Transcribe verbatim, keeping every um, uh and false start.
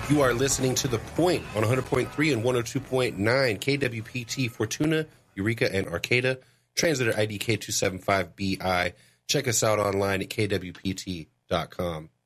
You are listening to The Point on one hundred point three and one oh two point nine K W P T Fortuna, Eureka, and Arcata. Translator I D K two seven five B I. Check us out online at K W P T dot com.